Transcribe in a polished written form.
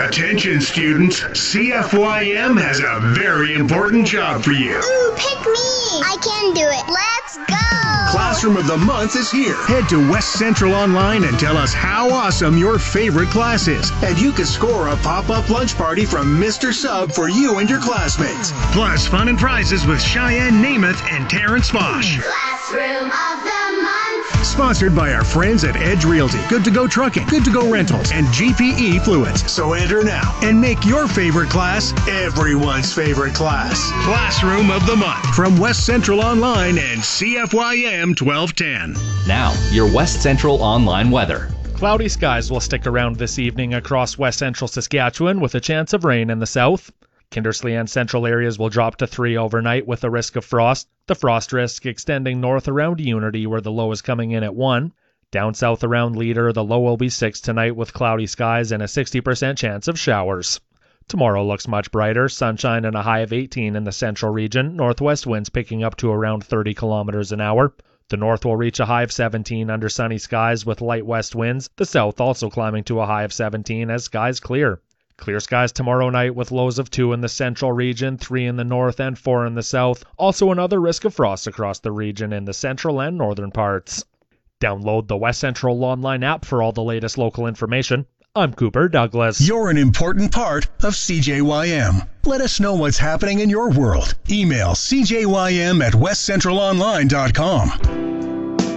Attention students, CFYM has a very important job for you. Ooh, pick me! I can do it. Let's go! Classroom of the Month is here. Head to West Central Online and tell us how awesome your favorite class is. And you can score a pop-up lunch party from Mr. Sub for you and your classmates. Plus fun and prizes with Cheyenne Namath and Terrence Bosch. Classroom of the Month. Sponsored by our friends at Edge Realty, Good to Go Trucking, Good to Go Rentals, and GPE Fluids. So enter now and make your favorite class everyone's favorite class. Classroom of the Month from West Central Online and CFYM 1210. Now, your West Central Online weather. Cloudy skies will stick around this evening across west central Saskatchewan with a chance of rain in the south. Kindersley and central areas will drop to 3 overnight with a risk of frost. The frost risk extending north around Unity where the low is coming in at 1. Down south around Leader, the low will be 6 tonight with cloudy skies and a 60% chance of showers. Tomorrow looks much brighter, sunshine and a high of 18 in the central region, northwest winds picking up to around 30 kilometers an hour. The north will reach a high of 17 under sunny skies with light west winds, the south also climbing to a high of 17 as skies clear. Clear skies tomorrow night with lows of 2 in the central region, 3 in the north and 4 in the south. Also another risk of frost across the region in the central and northern parts. Download the West Central Online app for all the latest local information. I'm Cooper Douglas. You're an important part of CJYM. Let us know what's happening in your world. Email cjym@westcentralonline.com.